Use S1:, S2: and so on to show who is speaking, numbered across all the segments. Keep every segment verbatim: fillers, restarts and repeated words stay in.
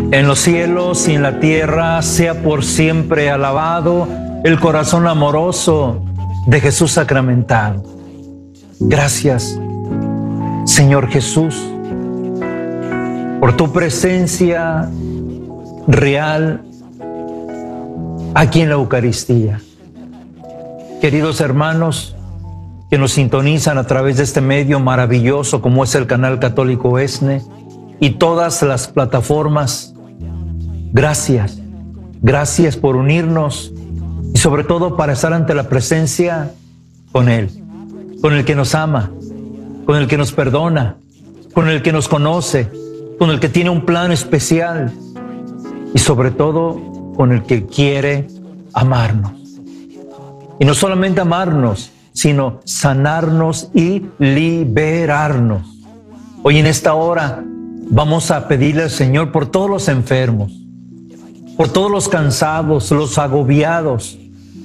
S1: En los cielos y en la tierra sea por siempre alabado el corazón amoroso de Jesús sacramentado. Gracias, Señor Jesús, por tu presencia real aquí en la Eucaristía. Queridos hermanos que nos sintonizan a través de este medio maravilloso como es el canal católico ESNE y todas las plataformas, gracias, gracias por unirnos y sobre todo para estar ante la presencia con Él, con el que nos ama, con el que nos perdona, con el que nos conoce, con el que tiene un plan especial y sobre todo con el que quiere amarnos. Y no solamente amarnos, sino sanarnos y liberarnos. Hoy en esta hora vamos a pedirle al Señor por todos los enfermos, por todos los cansados, los agobiados,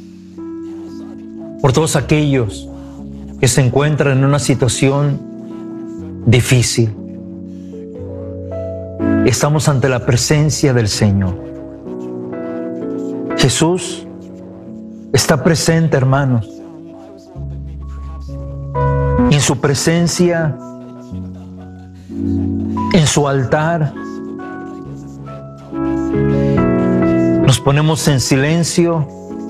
S1: por todos aquellos que se encuentran en una situación difícil. Estamos ante la presencia del Señor. Jesús está presente, hermanos. En su presencia, en su altar, nos ponemos en silencio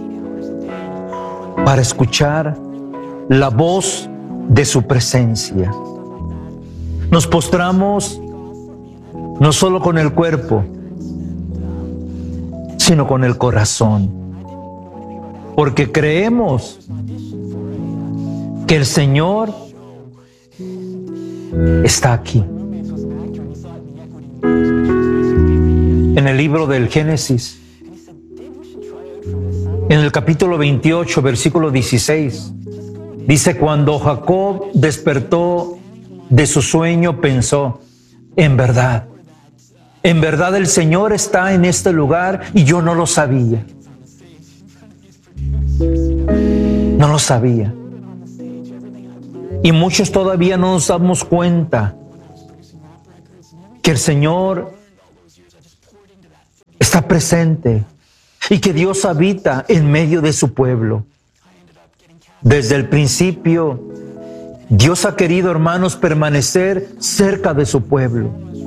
S1: para escuchar la voz de su presencia. Nos postramos no solo con el cuerpo, sino con el corazón, porque creemos que el Señor está aquí. En el libro del Génesis, en el capítulo veintiocho, versículo dieciséis, dice: cuando Jacob despertó de su sueño, pensó, en verdad, en verdad el Señor está en este lugar y yo no lo sabía. No lo sabía. Y muchos todavía no nos damos cuenta que el Señor está presente y que Dios habita en medio de su pueblo. Desde el principio, Dios ha querido, hermanos, permanecer cerca de su pueblo.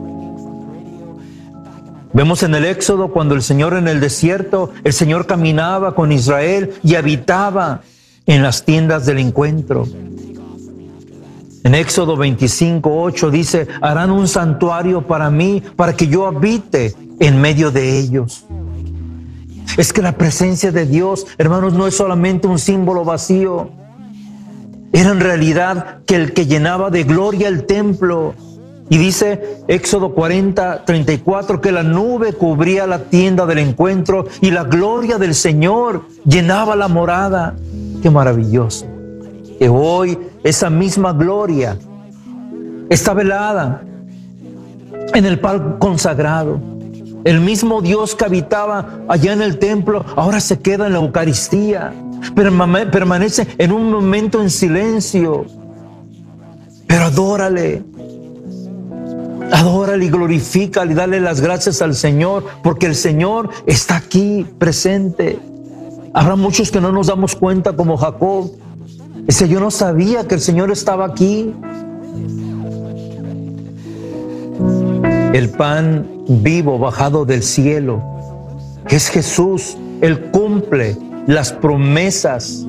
S1: Vemos en el Éxodo cuando el Señor en el desierto, el Señor caminaba con Israel y habitaba en las tiendas del encuentro. En Éxodo veinticinco, ocho dice: harán un santuario para mí, para que yo habite en medio de ellos. Es que la presencia de Dios, hermanos, no es solamente un símbolo vacío. Era en realidad que el que llenaba de gloria el templo. Y dice Éxodo cuarenta, treinta y cuatro, que la nube cubría la tienda del encuentro y la gloria del Señor llenaba la morada. ¡Qué maravilloso! Que hoy esa misma gloria está velada en el pan consagrado. El mismo Dios que habitaba allá en el templo ahora se queda en la Eucaristía, permanece en un momento en silencio. Pero adórale, adórale y glorifícale y dale las gracias al Señor, porque el Señor está aquí presente. Habrá muchos que no nos damos cuenta, como Jacob. Dice: yo no sabía que el Señor estaba aquí. El pan vivo bajado del cielo, que es Jesús, Él cumple las promesas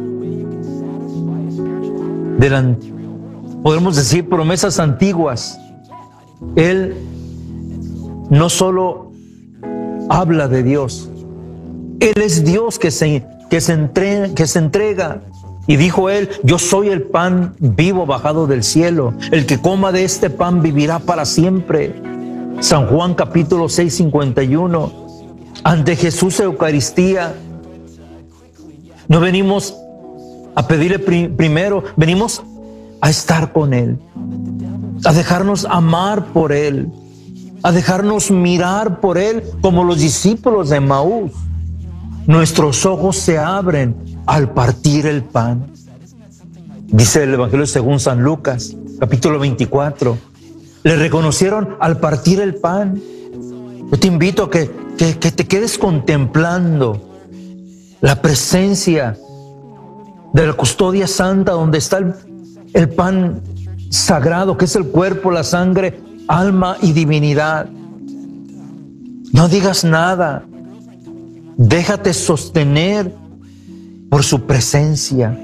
S1: de la, podemos decir, promesas antiguas. Él no solo habla de Dios, Él es Dios que se, que se, entrega, que se entrega. Y dijo Él: yo soy el pan vivo bajado del cielo. El que coma de este pan vivirá para siempre. San Juan capítulo seis, cincuenta y uno. Ante Jesús Eucaristía, no venimos a pedirle pri- primero, venimos a estar con Él, a dejarnos amar por Él, a dejarnos mirar por Él como los discípulos de Emaús. Nuestros ojos se abren al partir el pan. Dice el Evangelio según San Lucas, capítulo veinticuatro. Le reconocieron al partir el pan. Yo te invito a que, que, que te quedes contemplando la presencia de la custodia santa, donde está el, el pan sagrado, que es el cuerpo, la sangre, alma y divinidad. No digas nada. Déjate sostener por su presencia.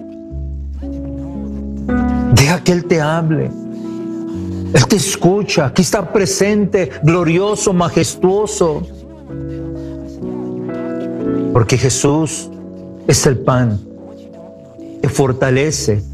S1: Deja que Él te hable. Él te escucha. Aquí está presente, glorioso, majestuoso. Porque Jesús es el pan que fortalece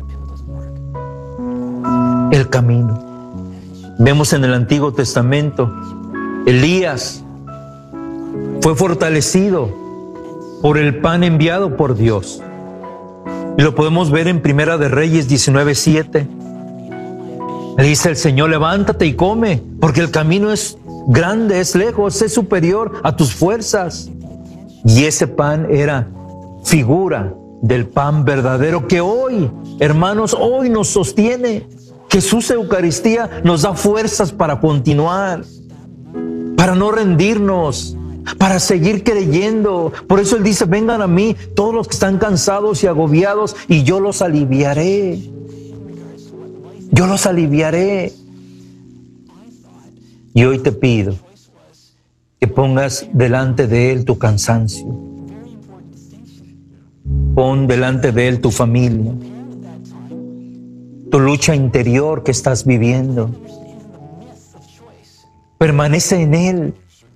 S1: el camino. Vemos en el Antiguo Testamento, Elías fue fortalecido por el pan enviado por Dios. Y lo podemos ver en Primera de Reyes diecinueve siete. Le dice el Señor: levántate y come, porque el camino es grande, es lejos, es superior a tus fuerzas. Y ese pan era figura del pan verdadero que hoy, hermanos, hoy nos sostiene. Jesús Eucaristía nos da fuerzas para continuar, para no rendirnos, para seguir creyendo. Por eso Él dice: vengan a mí todos los que están cansados y agobiados, y yo los aliviaré. Yo los aliviaré. Y hoy te pido que pongas delante de Él tu cansancio. Pon delante de Él tu familia, tu lucha interior que estás viviendo. Permanece en Él.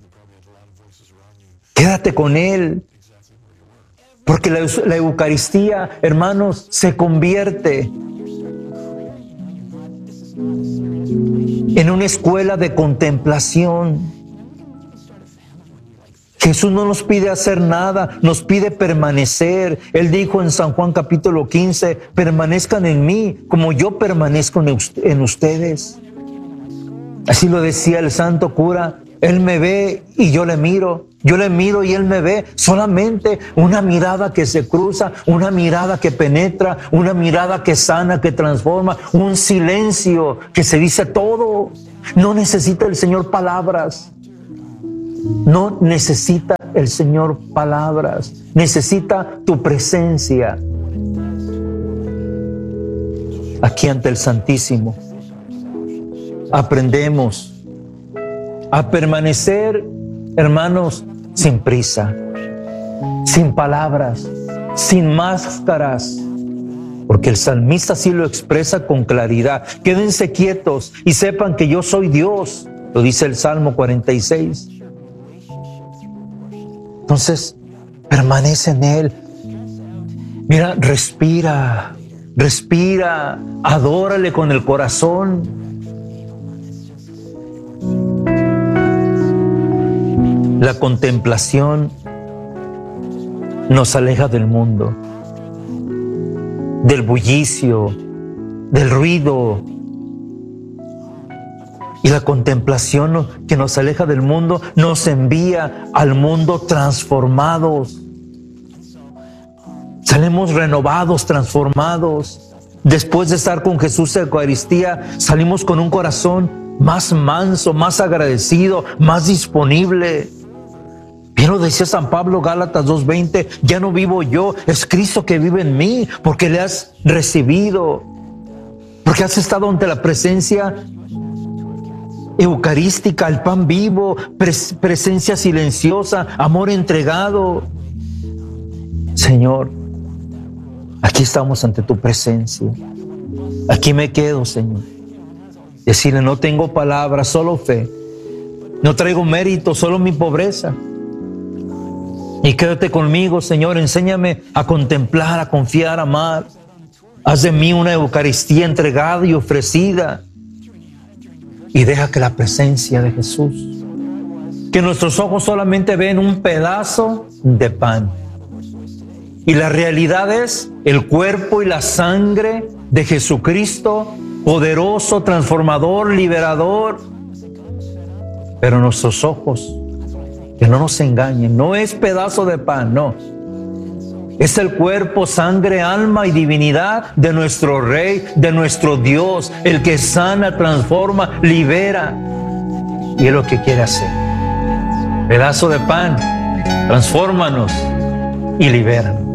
S1: Quédate con Él. Porque la, la Eucaristía, hermanos, se convierte en una escuela de contemplación. Jesús no nos pide hacer nada, nos pide permanecer. Él dijo en San Juan capítulo quince, permanezcan en mí como yo permanezco en ustedes. Así lo decía el santo cura: Él me ve y yo le miro, yo le miro y Él me ve. Solamente una mirada que se cruza, una mirada que penetra, una mirada que sana, que transforma, un silencio que se dice todo. No necesita el Señor palabras. No necesita el Señor palabras, necesita tu presencia. Aquí ante el Santísimo aprendemos a permanecer, hermanos, sin prisa, sin palabras, sin máscaras, porque el salmista sí lo expresa con claridad. Quédense quietos y sepan que yo soy Dios, lo dice el Salmo cuarenta y seis. Entonces, permanece en Él. Mira, respira, respira, adórale con el corazón. La contemplación nos aleja del mundo, del bullicio, del ruido. Y la contemplación que nos aleja del mundo nos envía al mundo transformados. Salimos renovados, transformados. Después de estar con Jesús en Eucaristía, salimos con un corazón más manso, más agradecido, más disponible. Bien lo decía San Pablo, Gálatas dos veinte, ya no vivo yo, es Cristo que vive en mí, porque le has recibido, porque has estado ante la presencia eucarística, el pan vivo, pres- presencia silenciosa, amor entregado. Señor, aquí estamos ante tu presencia. Aquí me quedo, Señor. Decirle: no tengo palabras, solo fe. No traigo mérito, solo mi pobreza. Y quédate conmigo, Señor. Enséñame a contemplar, a confiar, a amar. Haz de mí una Eucaristía entregada y ofrecida. Y deja que la presencia de Jesús, que nuestros ojos solamente ven un pedazo de pan, y la realidad es el cuerpo y la sangre de Jesucristo, poderoso, transformador, liberador. Pero nuestros ojos, que no nos engañen, no es pedazo de pan, no. Es el cuerpo, sangre, alma y divinidad de nuestro Rey, de nuestro Dios, el que sana, transforma, libera. Y es lo que quiere hacer. pedazo de pan, transfórmanos y libéranos.